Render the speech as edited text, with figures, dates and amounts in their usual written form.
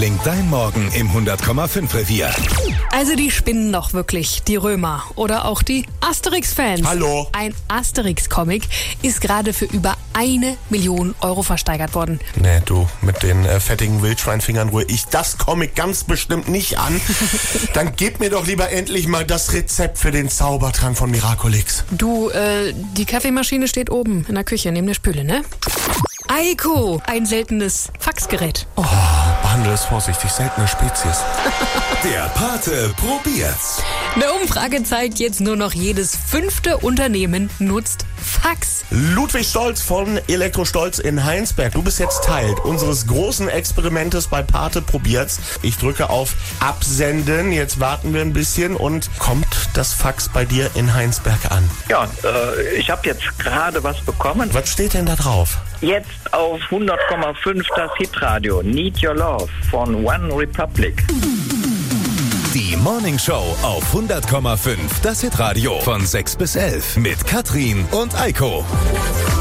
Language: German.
klingt dein Morgen im 100,5 Revier? Also die spinnen noch wirklich, die Römer oder auch die Asterix-Fans. Hallo. Ein Asterix-Comic ist gerade für über 1 Million Euro versteigert worden. Nee, du, mit den fettigen Wildschweinfingern rühre ich das Comic ganz bestimmt nicht an. Dann gib mir doch lieber endlich mal das Rezept für den Zaubertrank von Miraculix. Du, die Kaffeemaschine steht oben in der Küche neben der Spüle, ne? Eiko, ein seltenes Faxgerät. Oh, behandle es vorsichtig, seltene Spezies. Der Pate probiert's. Eine Umfrage zeigt jetzt, nur noch jedes 5. Unternehmen nutzt Fax. Ludwig Stolz von Elektrostolz in Heinsberg. Du bist jetzt Teil unseres großen Experimentes bei Pate probiert's. Ich drücke auf Absenden. Jetzt warten wir ein bisschen und kommt das Fax bei dir in Heinsberg an? Ja, ich habe jetzt gerade was bekommen. Was steht denn da drauf? Jetzt auf 100,5 das Hitradio Need Your Love von One Republic. Die Morning Show auf 100,5. Das Hitradio von 6 bis 11 mit Katrin und Eiko.